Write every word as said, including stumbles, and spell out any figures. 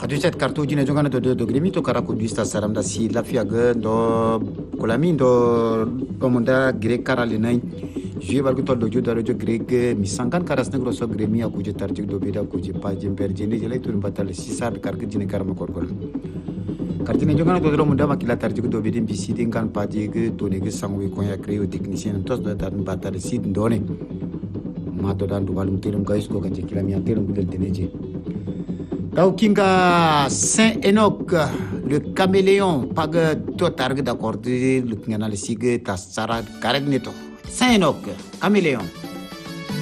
adicet kartu jine jongana do do gremi to kara ko bista saram da si lafia ga do kolami do do monda grek karale nay je barku to do juda do grek mi sankan karas negro so gremi aku je tarjik do beda ku je pa jemper jene jele tur batal sisa kar ke jine karma kor kor kartine jongana do do monda makila tarjik do beda bisi din kan pa je ge to ne ge sangwe ko ya creo technicien tos do tan batal si ndone ma do dan do balum tirum guys ko kan je kilami anterum gudel teneje Taukinga Saint-Enoch, le caméléon, paga tout target d'accord, le canal sigue, ta sara caragneto. Saint-Enoch, caméléon.